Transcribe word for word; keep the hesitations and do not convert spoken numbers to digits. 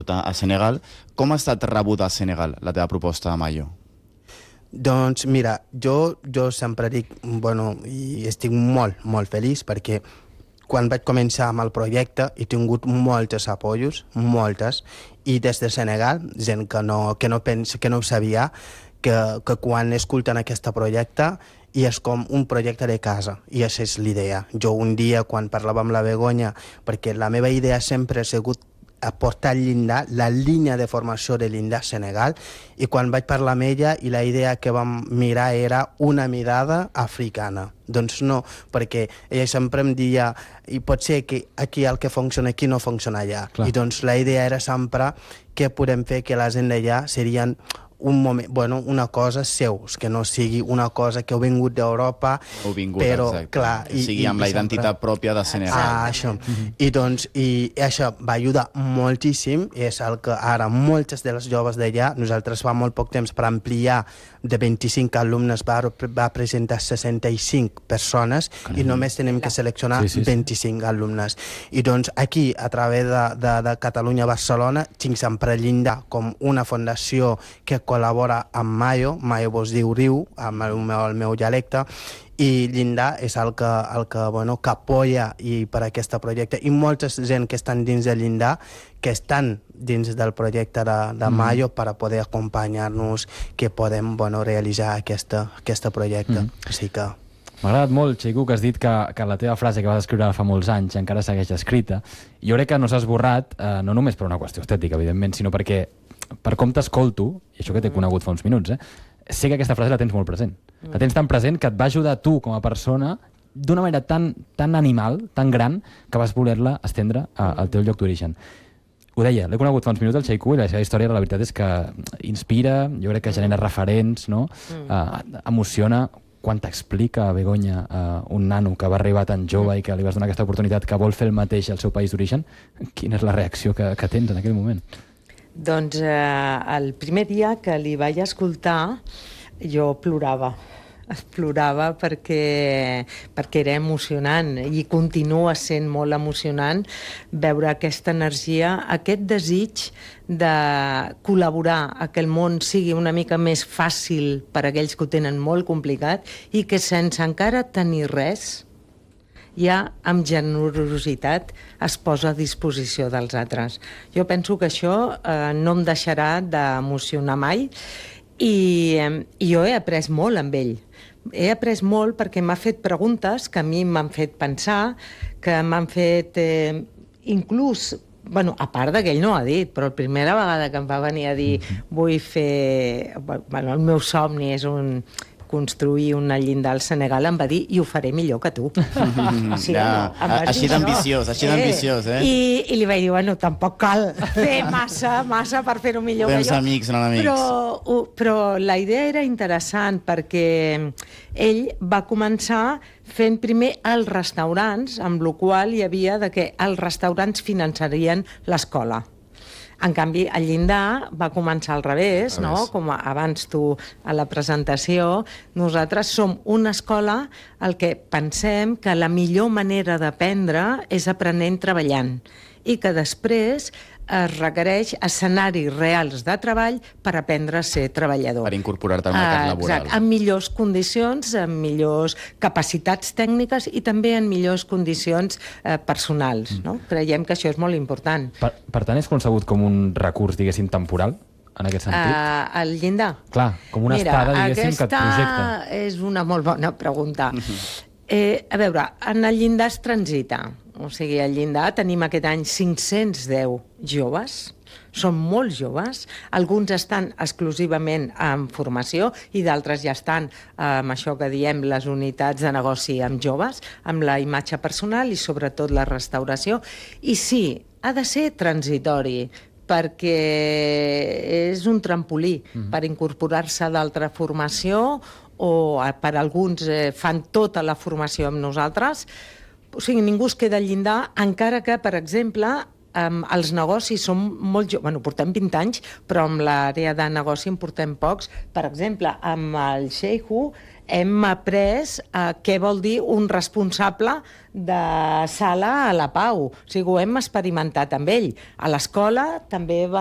a Senegal. Com ha estat rebuda a Senegal la teva proposta, Mayo? Doncs mira, jo, jo sempre dic, bueno, i estic molt, molt feliç perquè quan vaig començar amb el projecte he tingut moltes apoyos, moltes, i des de Senegal, gent que no, que no, pensa, que no ho sabia, que, que quan escolten aquest projecte i és com un projecte de casa, i aquesta és l'idea. Jo un dia, quan parlava amb la Begoña, perquè la meva idea sempre ha sigut aportar l'Inda, la línia de formació de l'Inda Senegal, i quan vaig parlar amb ella i la idea que vam mirar era una mirada africana. Doncs no, perquè ella sempre em deia i pot ser que aquí el que funciona aquí no funciona allà. Clar. I doncs la idea era sempre què podem fer que la gent d'allà serien un moment, bueno, una cosa seus, que no sigui una cosa que heu vingut d'Europa, però exacte. clar... Que sigui i, amb i la sempre... identitat pròpia de Senegal. Ah, això. Mm-hmm. I doncs, i això va ajudar moltíssim, i és el que ara moltes de les joves d'allà, nosaltres fa molt poc temps per ampliar de vint-i-cinc alumnes va, va presentar seixanta-cinc persones mm-hmm. i només tenim que seleccionar sí, sí, sí. vint-i-cinc alumnes. I doncs aquí, a través de, de, de Catalunya-Barcelona, tinc sempre Llinda com una fundació que col·labora amb Mayo, Mayo vos diu riu, amb el meu, el meu dialecte, i Llinda és el que, el que, bueno, que apoya i per aquest projecte. I molta gent que estan dins de Llinda, que estan dins del projecte de, de Mayo mm. per a poder acompanyar-nos, que podem, bueno, realitzar aquest projecte. Mm. O sigui que... M'ha agradat molt, Xico, que has dit que, que la teva frase que vas escriure fa molts anys encara segueix escrita. Jo crec que no s'ha esborrat, eh, no només per una qüestió estètica, evidentment, sinó perquè per com t'escolto, i això que t'he conegut fa uns minuts, eh, sé que aquesta frase la tens molt present. La tens tan present que et va ajudar tu com a persona d'una manera tan, tan animal, tan gran, que vas voler-la estendre a, al teu lloc d'origen. Ho deia, l'he conegut fa uns minuts, el Xico, i la seva història, la veritat és que inspira, jo crec que genera referents, no? Uh, emociona. Quan t'explica, Begoña, uh, un nano que va arribar tan jove i que li vas donar aquesta oportunitat, que vol fer el mateix al seu país d'origen, quina és la reacció que, que tens en aquell moment? Doncs eh, el primer dia que li vaig escoltar jo plorava. Plorava perquè, perquè era emocionant i continua sent molt emocionant veure aquesta energia, aquest desig de col·laborar a que el món sigui una mica més fàcil per a aquells que ho tenen molt complicat i que sense encara tenir res ja amb generositat es posa a disposició dels altres. Jo penso que això eh, no em deixarà d'emocionar mai i, i jo he après molt amb ell. He après molt perquè m'ha fet preguntes que a mi m'han fet pensar, que m'han fet eh, inclús, bueno, a part que ell no ho ha dit, però la primera vegada que em va venir a dir vull fer... Bueno, el meu somni és un... construir una Llinda al Senegal, em va dir, i ho faré millor que tu. Sí, ja, no? Així d'ambiciós, així d'ambiciós, eh? I, I li vaig dir, bueno, tampoc cal fer massa, massa per fer-ho millor Podem que jo. ser amics, no amics. Però, però la idea era interessant perquè ell va començar fent primer els restaurants, amb la qual hi havia de que els restaurants finançarien l'escola. En canvi, el Llinda va començar al revés, no? Com abans tu a la presentació. Nosaltres som una escola el que pensem que la millor manera d'aprendre és aprenent treballant i que després es requereix escenaris reals de treball per aprendre a ser treballador. Per incorporar-te al mercat laboral. Exacte, en millors condicions, en millors capacitats tècniques i també en millors condicions eh, personals. No? Creiem que això és molt important. Per, per tant, és concebut com un recurs, diguéssim, temporal? En aquest sentit? Uh, el Llinda? Clar, com una Mira, estada, diguéssim, que et projecta. Aquesta és una molt bona pregunta. eh, a veure, en el Llinda es transita. O sigui, al Llinda tenim aquest any cinc-cents deu joves, són molt joves, alguns estan exclusivament en formació i d'altres ja estan amb això que diem les unitats de negoci amb joves, amb la imatge personal i sobretot la restauració. I sí, ha de ser transitori, perquè és un trampolí mm. per incorporar-se a d'altra formació o per alguns eh, fan tota la formació amb nosaltres. O sigui, ningú es queda al Llinda, encara que, per exemple, um, els negocis són molt joves, bueno, portem vint anys, però amb l'àrea de negoci en portem pocs. Per exemple, amb el Xeihu hem après eh, què vol dir un responsable de sala a la Pau. O sigui, ho hem experimentat amb ell. A l'escola també va